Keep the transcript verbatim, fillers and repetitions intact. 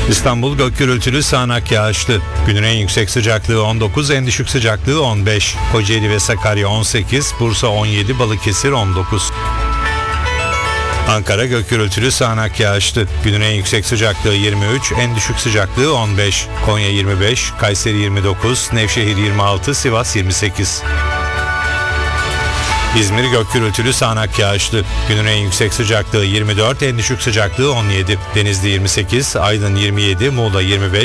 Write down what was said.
İstanbul gök gürültülü sağanak yağışlı. Günün en yüksek sıcaklığı on dokuz, en düşük sıcaklığı on beş. Kocaeli ve Sakarya on sekiz, Bursa on yedi, Balıkesir on dokuz. Ankara gök gürültülü sağanak yağışlı. Günün en yüksek sıcaklığı yirmi üç, en düşük sıcaklığı on beş. Konya yirmi beş, Kayseri yirmi dokuz, Nevşehir yirmi altı, Sivas yirmi sekiz. İzmir gök gürültülü sağanak yağışlı. Günün en yüksek sıcaklığı yirmi dört, en düşük sıcaklığı on yedi. Denizli yirmi sekiz, Aydın yirmi yedi, Muğla yirmi beş,